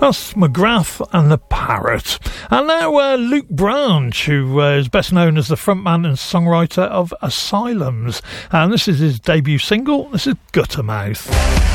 That's McGrath and the Parrot. And now Luke Branch, who is best known as the frontman and songwriter of Asylums. And this is his debut single. This is Guttermouth.